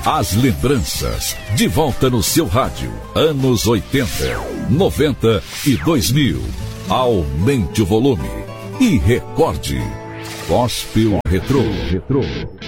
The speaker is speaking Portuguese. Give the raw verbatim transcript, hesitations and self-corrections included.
As lembranças, de volta no seu rádio. Anos oitenta, noventa e dois mil. Aumente o volume e recorde. Gospel Retrô. Retrô.